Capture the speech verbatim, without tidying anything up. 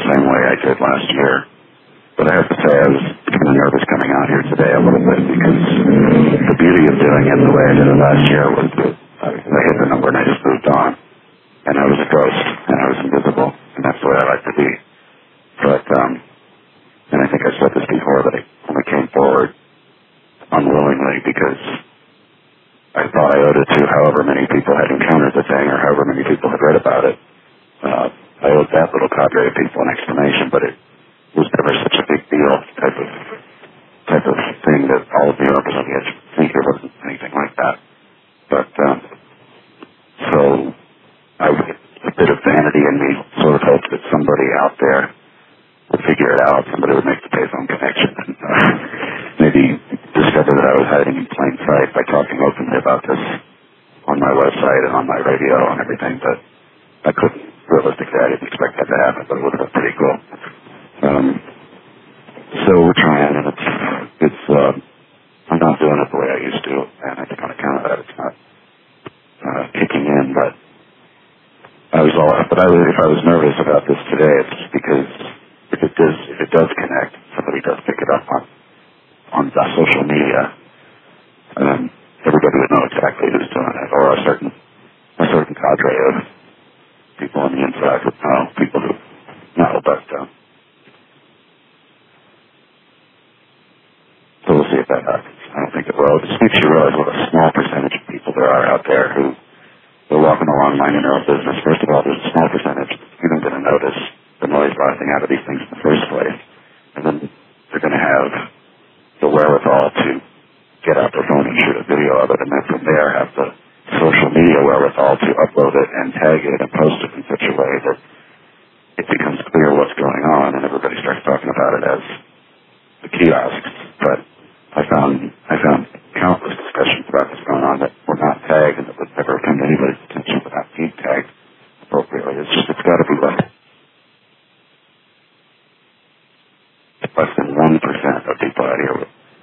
same way I did last year. But I have to say I was kind of nervous coming out here today a little bit because the beauty of doing it the way I did it last year was that I hit the number and I just moved on. And I was a ghost, and I was invisible, and that's the way I like to be. But, um, and I think I said this before, but I only came forward unwillingly because I thought I owed it to however many people had encountered the thing or however many people had read about it. Uh, I owed that little cadre of people an explanation, but it was never such a big deal type of type of thing that all of New Yorkers on the edge think it wasn't anything like that. But, um, so I would, a bit of vanity in me sort of hoped that somebody out there would figure it out, somebody would make the payphone connection, and uh, maybe discover that I was hiding in plain sight by talking openly about this on my website and on my radio and everything, but I couldn't, realistically, I didn't expect that to happen, but it would have been pretty cool. Um, so we're trying, and it's, it's, uh, I'm not doing it the way I used to, and I think on account of that it's not uh, kicking in, but I was all, but I was, if I was nervous about this today, it's just because if it does, if it does connect, somebody does pick it up on, on the social media, um, everybody would know exactly who's doing it, or a certain, a certain cadre of people on the inside would know, people who know, but, um, so we'll see if that happens. I don't think it will. It just makes you realize what a small percentage of people there are out there who are walking along minding their own business. First of all, there's a small percentage even going to notice the noise blasting out of these things in the first place. And then they're going to have the wherewithal to get out their phone and shoot a video of it, and then from there have the social media wherewithal to upload it and tag it and post it in such a way that it becomes clear what's going on and everybody starts talking about it as the kiosks. But I found I found countless discussions about what's going on that were not tagged and that would never come to anybody's